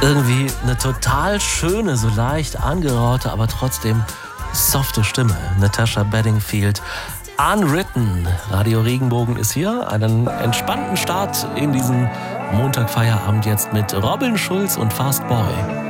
Irgendwie eine total schöne, so leicht angeraute, aber trotzdem softe Stimme. Natasha Bedingfield. Unwritten. Radio Regenbogen ist hier. Einen entspannten Start in diesen Montagfeierabend jetzt mit Robin Schulz und Fast Boy.